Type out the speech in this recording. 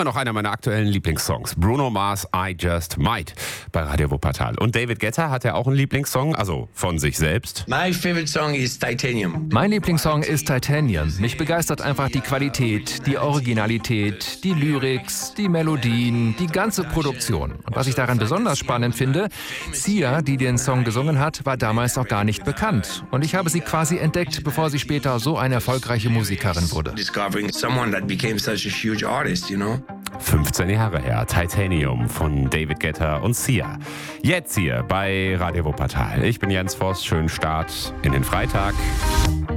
Immer noch einer meiner aktuellen Lieblingssongs. Bruno Mars, I Just Might bei Radio Wuppertal. Und David Guetta hat ja auch einen Lieblingssong, also von sich selbst. My favorite song is Titanium. Mein Lieblingssong ist Titanium. Mich begeistert einfach die Qualität, die Originalität, die Lyrics, die Melodien, die ganze Produktion. Und was ich daran besonders spannend finde, Sia, die den Song gesungen hat, war damals noch gar nicht bekannt. Und ich habe sie quasi entdeckt, bevor sie später so eine erfolgreiche Musikerin wurde. Discovering someone that became such a huge artist, you know? 15 Jahre her, Titanium von David Guetta und Sia. Jetzt hier bei Radio Wuppertal. Ich bin Jens Voss, schönen Start in den Freitag.